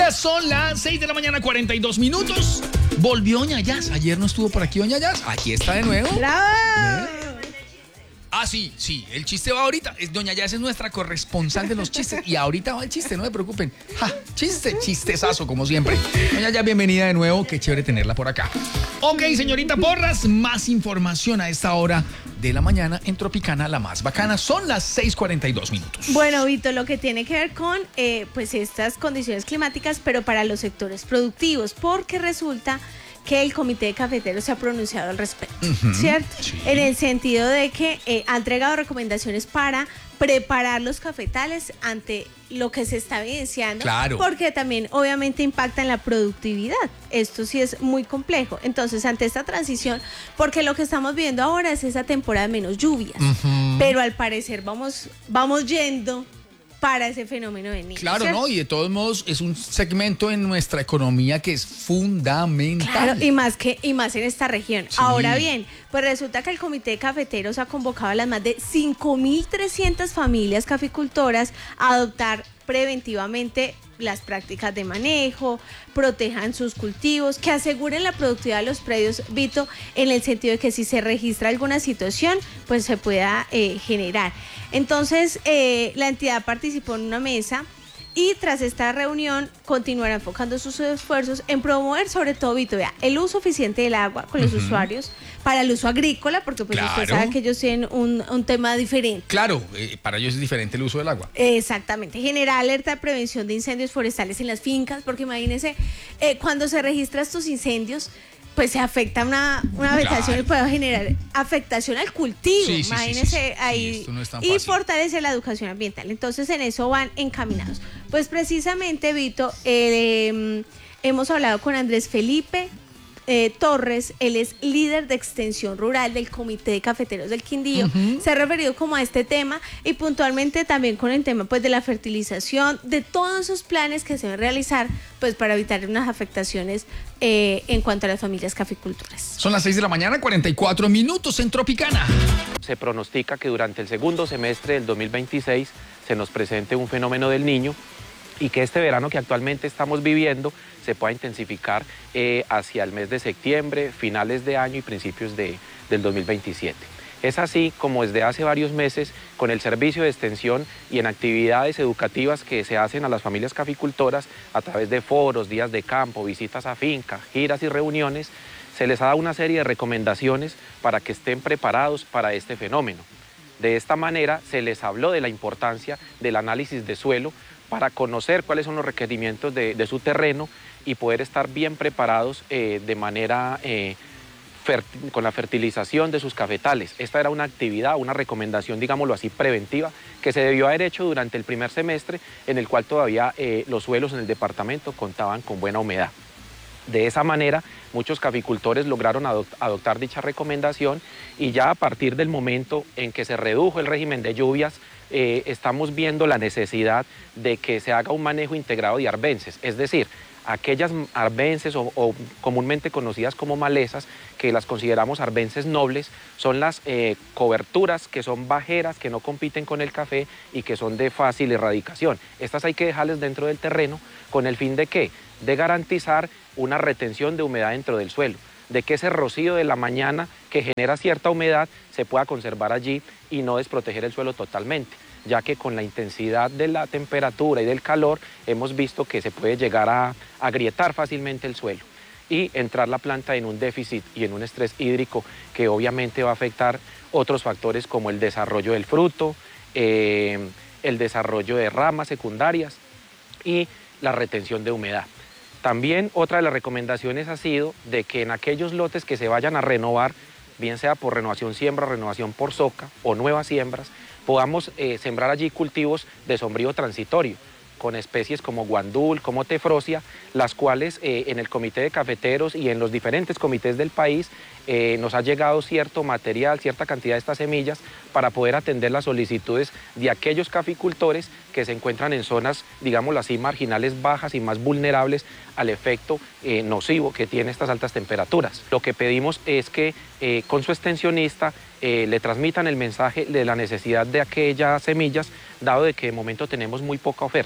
Colombia, son las 6 de la mañana, 42 minutos. Volvió Doña Jazz. Ayer no estuvo por aquí Doña Jazz. Aquí está de nuevo. ¡Bravo! Ah, sí, el chiste va ahorita. Doña Jazz es nuestra corresponsal de los chistes. Y ahorita va el chiste, no se preocupen. ¡Ja! Chistezazo, como siempre. Doña Jazz, bienvenida de nuevo. Qué chévere tenerla por acá. Ok, señorita Porras, más información a esta hora de la mañana en Tropicana, la más bacana. Son las 6:42 minutos. Bueno, Vito, lo que tiene que ver con pues estas condiciones climáticas, pero para los sectores productivos, porque resulta que el Comité de Cafeteros se ha pronunciado al respecto, ¿cierto? Sí. En el sentido de que ha entregado recomendaciones para preparar los cafetales ante lo que se está evidenciando, Claro. porque también obviamente impacta en la productividad. Esto sí es muy complejo. Entonces, ante esta transición, porque lo que estamos viendo ahora es esa temporada de menos lluvias, pero al parecer vamos yendo para ese fenómeno de niños. Claro, ¿cierto? ¿no? Y de todos modos es un segmento en nuestra economía que es fundamental. Claro, y más en esta región. Sí. Ahora bien, pues resulta que el Comité de Cafeteros ha convocado a las más de 5.300 familias caficultoras a adoptar preventivamente las prácticas de manejo, protejan sus cultivos, que aseguren la productividad de los predios, Vito, en el sentido de que si se registra alguna situación, pues se pueda generar. Entonces, la entidad participó en una mesa y tras esta reunión continuará enfocando sus esfuerzos en promover, sobre todo, Vito, vea, el uso eficiente del agua con los usuarios para el uso agrícola, porque pues Claro. usted sabe que ellos tienen un tema diferente. Claro, para ellos es diferente el uso del agua. Exactamente, generar alerta de prevención de incendios forestales en las fincas, porque imagínense, cuando se registran estos incendios, pues se afecta una vegetación y puede generar afectación al cultivo. Sí, Imagínense ahí. Sí, esto no es tan y fácil. fortalece la educación ambiental. Entonces, en eso van encaminados. Pues precisamente, Vito, hemos hablado con Andrés Felipe Torres, él es líder de extensión rural del Comité de Cafeteros del Quindío. Se ha referido como a este tema y puntualmente también con el tema pues de la fertilización, de todos esos planes que se deben realizar pues para evitar unas afectaciones en cuanto a las familias caficultoras. Son las 6 de la mañana, 44 minutos en Tropicana. Se pronostica que durante el segundo semestre del 2026 se nos presente un fenómeno del Niño y que este verano que actualmente estamos viviendo se pueda intensificar hacia el mes de septiembre, finales de año y principios del 2027. Es así como desde hace varios meses, con el servicio de extensión y en actividades educativas que se hacen a las familias caficultoras a través de foros, días de campo, visitas a finca, giras y reuniones, se les ha dado una serie de recomendaciones para que estén preparados para este fenómeno. De esta manera se les habló de la importancia del análisis de suelo para conocer cuáles son los requerimientos de su terreno y poder estar bien preparados de manera con la fertilización de sus cafetales. Esta era una actividad, una recomendación, digámoslo así, preventiva, que se debió haber hecho durante el primer semestre, en el cual todavía los suelos en el departamento contaban con buena humedad. De esa manera, muchos caficultores lograron adoptar dicha recomendación y ya a partir del momento en que se redujo el régimen de lluvias, estamos viendo la necesidad de que se haga un manejo integrado de arbences, es decir, aquellas arbences o comúnmente conocidas como malezas, que las consideramos arbences nobles, son las coberturas que son bajeras, que no compiten con el café y que son de fácil erradicación. Estas hay que dejarlas dentro del terreno con el fin de ¿qué? De garantizar una retención de humedad dentro del suelo, de que ese rocío de la mañana que genera cierta humedad se pueda conservar allí y no desproteger el suelo totalmente, ya que con la intensidad de la temperatura y del calor hemos visto que se puede llegar a agrietar fácilmente el suelo y entrar la planta en un déficit y en un estrés hídrico que obviamente va a afectar otros factores como el desarrollo del fruto, el desarrollo de ramas secundarias y la retención de humedad. También otra de las recomendaciones ha sido de que en aquellos lotes que se vayan a renovar, bien sea por renovación siembra, renovación por soca o nuevas siembras, podamos sembrar allí cultivos de sombrío transitorio, con especies como guandul, como tefrosia, las cuales en el Comité de Cafeteros y en los diferentes comités del país nos ha llegado cierto material, cierta cantidad de estas semillas para poder atender las solicitudes de aquellos caficultores que se encuentran en zonas, digámoslo así, marginales bajas y más vulnerables al efecto nocivo que tienen estas altas temperaturas. Lo que pedimos es que con su extensionista le transmitan el mensaje de la necesidad de aquellas semillas, dado de que de momento tenemos muy poca oferta.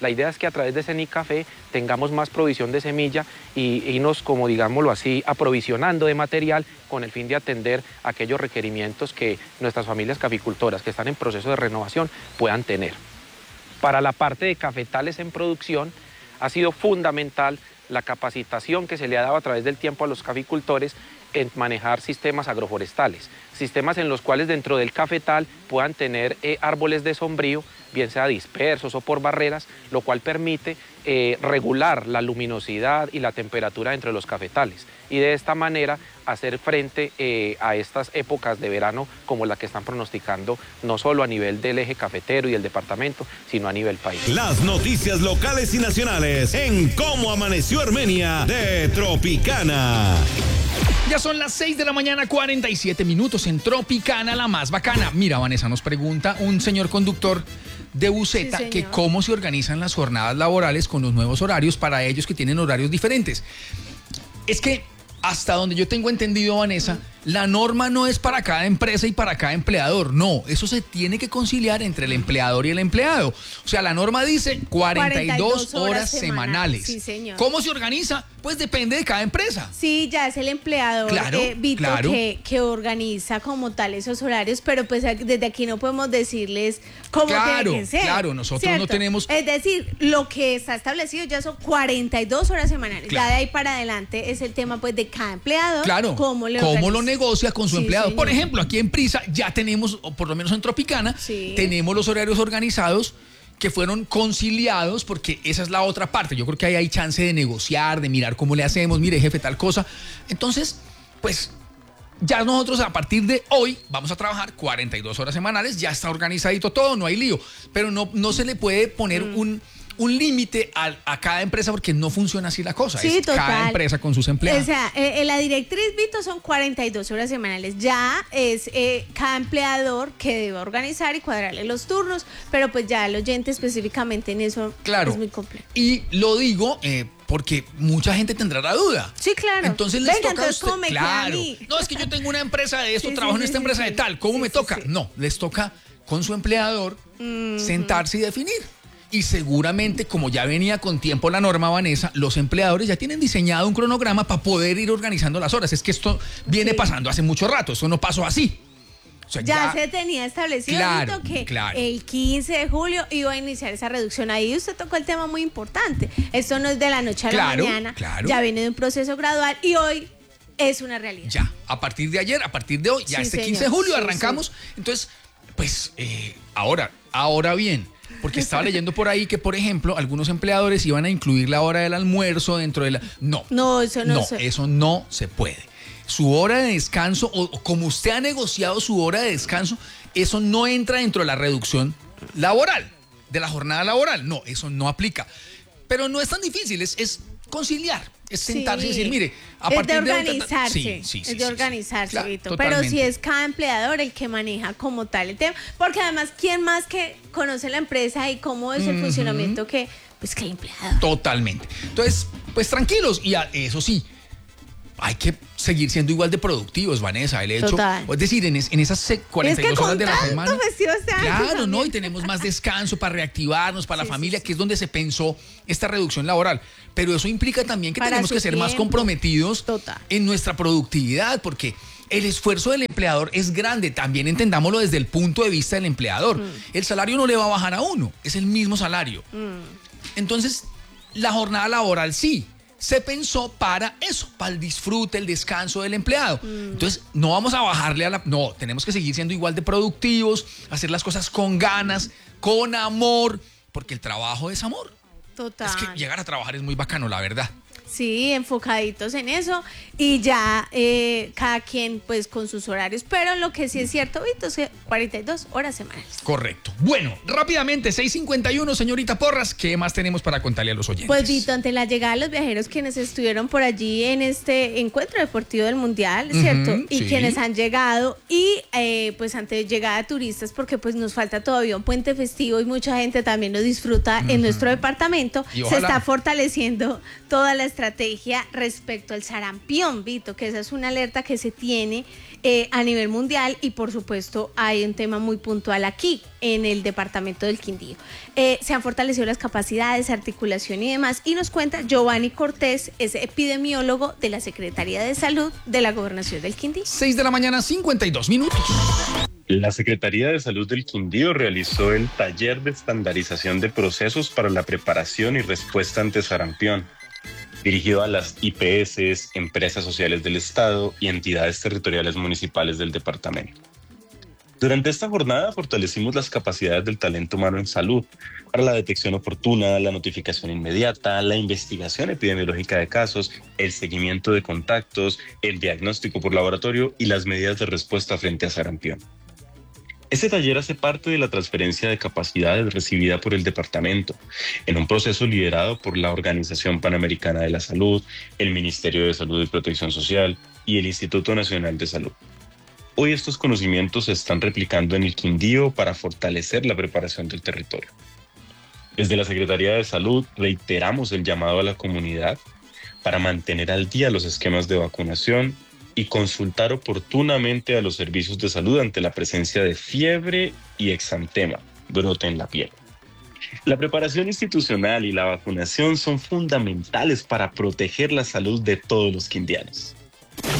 La idea es que a través de Cenicafé tengamos más provisión de semilla y irnos, como digámoslo así, aprovisionando de material con el fin de atender aquellos requerimientos que nuestras familias caficultoras que están en proceso de renovación puedan tener. Para la parte de cafetales en producción ha sido fundamental la capacitación que se le ha dado a través del tiempo a los caficultores en manejar sistemas agroforestales, sistemas en los cuales dentro del cafetal puedan tener árboles de sombrío, bien sea dispersos o por barreras, lo cual permite regular la luminosidad y la temperatura entre los cafetales y de esta manera hacer frente a estas épocas de verano como la que están pronosticando no solo a nivel del eje cafetero y el departamento, sino a nivel país. Las noticias locales y nacionales en Cómo Amaneció Armenia de Tropicana. Ya son las 6 de la mañana, 47 minutos en Tropicana, la más bacana. Mira, Vanessa, nos pregunta un señor conductor de buseta Sí, que cómo se organizan las jornadas laborales con los nuevos horarios para ellos que tienen horarios diferentes. Es que hasta donde yo tengo entendido, Vanessa, la norma no es para cada empresa y para cada empleador. No, eso se tiene que conciliar entre el empleador y el empleado. O sea, la norma dice 42 horas semanales. Sí, señor. ¿Cómo se organiza? Pues depende de cada empresa. Sí, ya es el empleador, Claro, Vito, claro. que organiza como tal esos horarios, pero pues desde aquí no podemos decirles cómo Claro, tiene que ser. claro, nosotros no tenemos- Es decir, lo que está establecido ya son 42 horas semanales. Claro. Ya de ahí para adelante es el tema pues de cada empleador. Claro, Cómo lo lo negocia con su Sí, empleado. señor. Por ejemplo, aquí en Prisa ya tenemos, o por lo menos en Tropicana, Sí. tenemos los horarios organizados que fueron conciliados, porque esa es la otra parte. Yo creo que ahí hay chance de negociar, de mirar cómo le hacemos, mire, jefe, tal cosa. Entonces, pues ya nosotros a partir de hoy vamos a trabajar 42 horas semanales, ya está organizadito todo, no hay lío. Pero no se le puede poner un límite a cada empresa porque no funciona así la cosa. Sí, es cada total. empresa con sus empleados. O sea, la directriz, Vito, son 42 horas semanales. Ya es cada empleador que debe organizar y cuadrarle los turnos, pero pues ya el oyente específicamente en eso Claro. es muy complejo. Y lo digo porque mucha gente tendrá la duda. Sí, claro. Entonces les Venga, toca entonces, a usted. ¿cómo me queda a Claro. mí? No, es que yo tengo una empresa de esto, Sí, trabajo sí, en esta sí, empresa sí. de tal. ¿Cómo Sí, me sí, toca? sí. No, les toca con su empleador sentarse y definir. Y seguramente, como ya venía con tiempo la norma, Vanessa, los empleadores ya tienen diseñado un cronograma para poder ir organizando las horas. Es que esto viene Sí. pasando hace mucho rato, esto no pasó así. O sea, Ya se tenía establecido, Claro, Vito, que claro. el 15 de julio iba a iniciar esa reducción. Ahí usted tocó el tema muy importante. Esto no es de la noche a Claro, la mañana. claro. Ya viene de un proceso gradual y hoy es una realidad. Ya, a partir de ayer, a partir de hoy, ya Sí, este señor. 15 de julio Sí, arrancamos. Entonces, pues, ahora bien, porque estaba leyendo por ahí que, por ejemplo, algunos empleadores iban a incluir la hora del almuerzo dentro de la... No, eso no se- eso no se puede. Su hora de descanso, o como usted ha negociado su hora de descanso, eso no entra dentro de la reducción laboral, de la jornada laboral. No, eso no aplica. Pero no es tan difícil, es conciliar, es sentarse y decir, mire, a es partir de de... organizarse, Sí, es de organizarse, Claro, Vito. totalmente. Pero si es cada empleador el que maneja como tal el tema, porque además, ¿quién más que conoce la empresa y cómo es el funcionamiento que el empleado? Totalmente. Entonces, pues tranquilos. Y eso sí, hay que seguir siendo igual de productivos, Vanessa. El hecho, Total. es decir, en esas 42 horas de la semana. tanto festivo este año Claro, también. ¿no? Y tenemos más descanso para reactivarnos, para Sí, la familia, sí, que es donde se pensó esta reducción laboral. Pero eso implica también que Para tenemos su que ser más tiempo. comprometidos Total. en nuestra productividad, porque el esfuerzo del empleador es grande. También entendámoslo desde el punto de vista del empleador. El salario no le va a bajar a uno, es el mismo salario. Entonces, la jornada laboral sí se pensó para eso, para el disfrute, el descanso del empleado. Entonces, no vamos a bajarle a la... No, tenemos que seguir siendo igual de productivos, hacer las cosas con ganas, con amor, porque el trabajo es amor. Total. Es que llegar a trabajar es muy bacano, la verdad. Sí, enfocaditos en eso y ya cada quien pues con sus horarios, pero lo que sí es cierto, Vito, es que 42 horas semanales. Correcto. Bueno, rápidamente, 6:51, señorita Porras, ¿qué más tenemos para contarle a los oyentes? Pues Vito, ante la llegada de los viajeros quienes estuvieron por allí en este encuentro deportivo del Mundial, ¿cierto? Y sí. quienes han llegado y pues ante llegada de turistas, porque pues nos falta todavía un puente festivo y mucha gente también lo disfruta en nuestro departamento, Y se ojalá. está fortaleciendo toda la estrategia estrategia respecto al sarampión, Vito, que esa es una alerta que se tiene a nivel mundial y por supuesto hay un tema muy puntual aquí en el departamento del Quindío. Se han fortalecido las capacidades, articulación y demás, y nos cuenta Giovanni Cortés, es epidemiólogo de la Secretaría de Salud de la Gobernación del Quindío. 6 de la mañana, 52 minutos. La Secretaría de Salud del Quindío realizó el taller de estandarización de procesos para la preparación y respuesta ante sarampión, dirigido a las IPS, empresas sociales del Estado y entidades territoriales municipales del departamento. Durante esta jornada fortalecimos las capacidades del talento humano en salud para la detección oportuna, la notificación inmediata, la investigación epidemiológica de casos, el seguimiento de contactos, el diagnóstico por laboratorio y las medidas de respuesta frente a sarampión. Este taller hace parte de la transferencia de capacidades recibida por el departamento, en un proceso liderado por la Organización Panamericana de la Salud, el Ministerio de Salud y Protección Social y el Instituto Nacional de Salud. Hoy estos conocimientos se están replicando en el Quindío para fortalecer la preparación del territorio. Desde la Secretaría de Salud reiteramos el llamado a la comunidad para mantener al día los esquemas de vacunación y consultar oportunamente a los servicios de salud ante la presencia de fiebre y exantema, brote en la piel. La preparación institucional y la vacunación son fundamentales para proteger la salud de todos los quindianos.